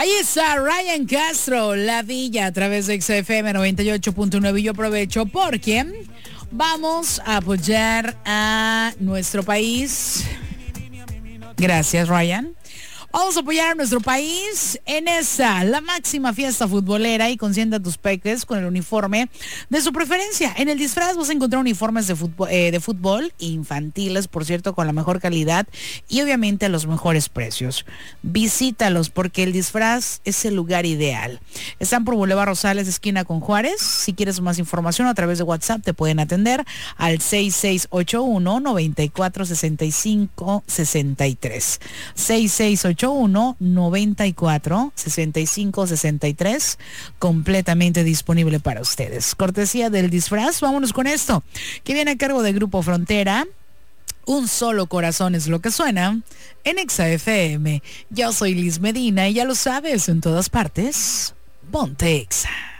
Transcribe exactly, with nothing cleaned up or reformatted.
Ahí está Ryan Castro, La Villa, a través de X F M noventa y ocho punto nueve. Y yo aprovecho porque vamos a apoyar a nuestro país. Gracias, Ryan. Vamos a apoyar a nuestro país en esta, la máxima fiesta futbolera, y consienta a tus peques con el uniforme de su preferencia. En el disfraz vas a encontrar uniformes de fútbol, eh, de fútbol infantiles, por cierto, con la mejor calidad y obviamente a los mejores precios. Visítalos porque el disfraz es el lugar ideal. Están por Boulevard Rosales, esquina con Juárez. Si quieres más información a través de WhatsApp te pueden atender al seis seis ocho uno, nueve cuatro seis cinco seis tres. seis seis ocho uno, nueve cuatro seis cinco seis tres, completamente disponible para ustedes. Cortesía del disfraz. Vámonos con esto, que viene a cargo del Grupo Frontera. Un solo corazón es lo que suena en Exa F M. Yo soy Liz Medina y ya lo sabes, en todas partes, ponte Exa.